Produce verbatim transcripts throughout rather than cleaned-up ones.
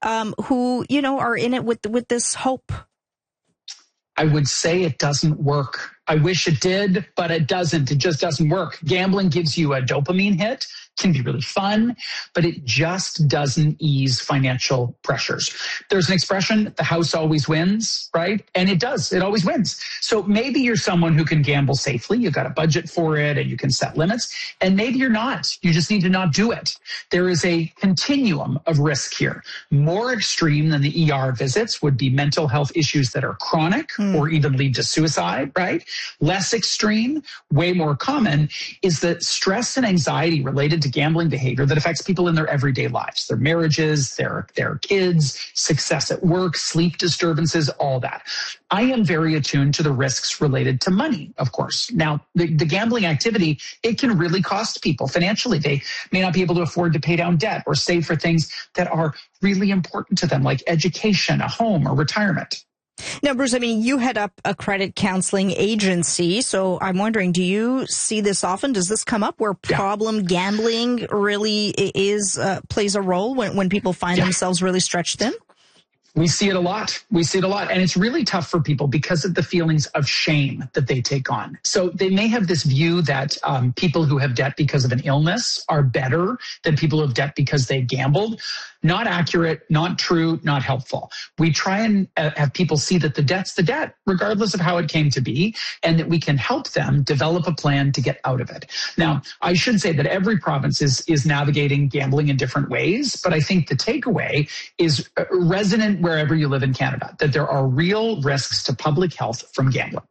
um, who, you know, are in it with with this hope? I would say it doesn't work. I wish it did, but it doesn't. It just doesn't work. Gambling gives you a dopamine hit, can be really fun, but it just doesn't ease financial pressures. There's an expression, the house always wins, right? And it does. It always wins. So maybe you're someone who can gamble safely. You've got a budget for it and you can set limits. And maybe you're not. You just need to not do it. There is a continuum of risk here. More extreme than the E R visits would be mental health issues that are chronic mm. or even lead to suicide, right? Less extreme, way more common, is the stress and anxiety related to gambling behavior that affects people in their everyday lives, their marriages, their, their kids, success at work, sleep disturbances, all that. I am very attuned to the risks related to money, of course. Now, the, the gambling activity, it can really cost people financially. They may not be able to afford to pay down debt or save for things that are really important to them, like education, a home, or retirement. Now, Bruce, I mean, you head up a credit counseling agency, so I'm wondering, do you see this often? Does this come up where problem yeah. gambling really is uh, plays a role when, when people find yeah. themselves really stretched thin? We see it a lot. We see it a lot. And it's really tough for people because of the feelings of shame that they take on. So they may have this view that um, people who have debt because of an illness are better than people who have debt because they gambled. Not accurate, not true, not helpful. We try and uh, have people see that the debt's the debt, regardless of how it came to be, and that we can help them develop a plan to get out of it. Now, I should say that every province is, is navigating gambling in different ways, but I think the takeaway is resonant wherever you live in Canada, that there are real risks to public health from gambling.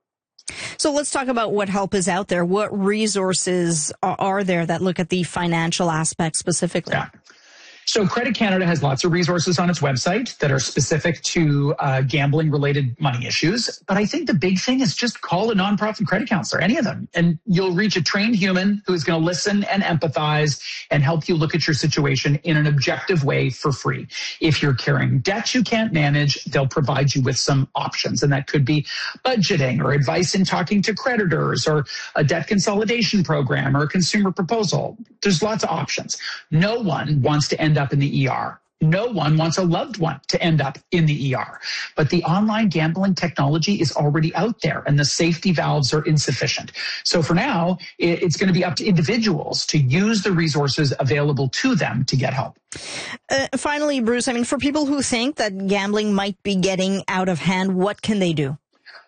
So let's talk about what help is out there. What resources are there that look at the financial aspect specifically? Yeah. So Credit Canada has lots of resources on its website that are specific to uh, gambling-related money issues. But I think the big thing is just call a nonprofit credit counselor, any of them, and you'll reach a trained human who's going to listen and empathize and help you look at your situation in an objective way for free. If you're carrying debt you can't manage, they'll provide you with some options, and that could be budgeting or advice in talking to creditors or a debt consolidation program or a consumer proposal. There's lots of options. No one wants to end up in the E R. No one wants a loved one to end up in the E R. But the online gambling technology is already out there and the safety valves are insufficient. So for now, it's going to be up to individuals to use the resources available to them to get help. Uh, finally, Bruce, I mean, for people who think that gambling might be getting out of hand, what can they do?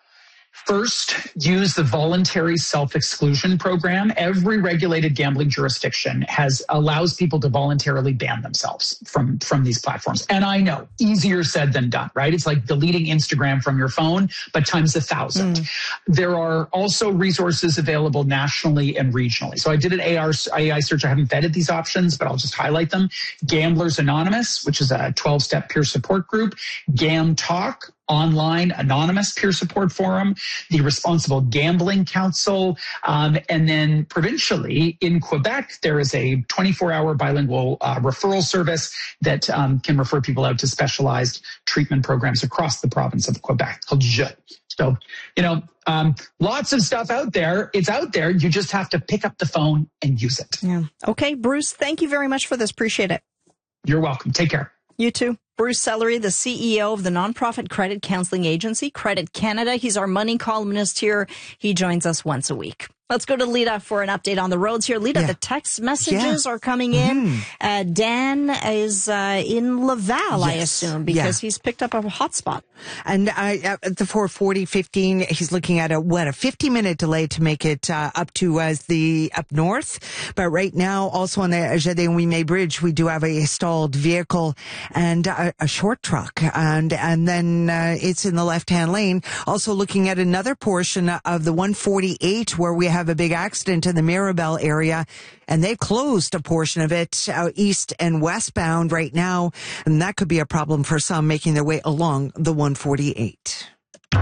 First, use the voluntary self-exclusion program. Every regulated gambling jurisdiction has allows people to voluntarily ban themselves from, from these platforms. And I know, easier said than done, right? It's like deleting Instagram from your phone, but times a thousand. Mm. There are also resources available nationally and regionally. So I did an A I search. I haven't vetted these options, but I'll just highlight them. Gamblers Anonymous, which is a twelve-step peer support group. Gam Talk, online anonymous peer support forum, the Responsible Gambling Council, um, and then provincially in Quebec, there is a twenty-four hour bilingual uh, referral service that um, can refer people out to specialized treatment programs across the province of Quebec called Je. So, you know, um, lots of stuff out there. It's out there. You just have to pick up the phone and use it. Yeah. Okay, Bruce, thank you very much for this. Appreciate it. You're welcome. Take care. You too. Bruce Sellery, the C E O of the nonprofit credit counseling agency, Credit Canada. He's our money columnist here. He joins us once a week. Let's go to Lita for an update on the roads here. Lita, yeah. the text messages yeah. are coming in. Mm. Uh, Dan is uh, in Laval, yes. I assume, because yeah. he's picked up a hotspot. And uh, at the four forty fifteen, he's looking at a, what, a fifty minute delay to make it uh, up to uh, the up north. But right now, also on the Jardin-Ouimet Bridge, we do have a stalled vehicle and a, a short truck. And, and then uh, it's in the left-hand lane. Also looking at another portion of the one forty-eight where we have a big accident in the Mirabel area, and they've closed a portion of it uh, east and westbound right now, and that could be a problem for some making their way along the one forty-eight.